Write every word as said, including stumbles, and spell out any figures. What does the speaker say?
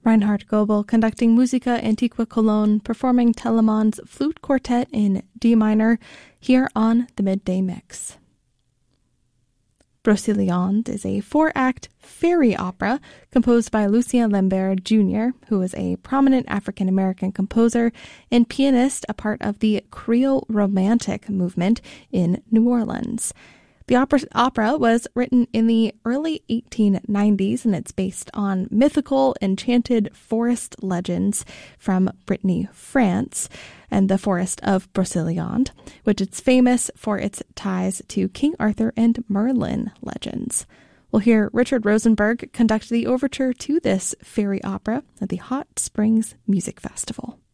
Reinhard Goebel conducting Musica Antiqua Cologne, performing Telemann's Flute Quartet in D minor, here on the Midday Mix. Brocéliande is a four-act fairy opera composed by Lucien Lambert Junior, who is a prominent African-American composer and pianist, a part of the Creole Romantic movement in New Orleans. The opera, opera was written in the early eighteen nineties, and it's based on mythical, enchanted forest legends from Brittany, France, and the forest of Brocéliande, which is famous for its ties to King Arthur and Merlin legends. We'll hear Richard Rosenberg conduct the overture to this fairy opera at the Hot Springs Music Festival.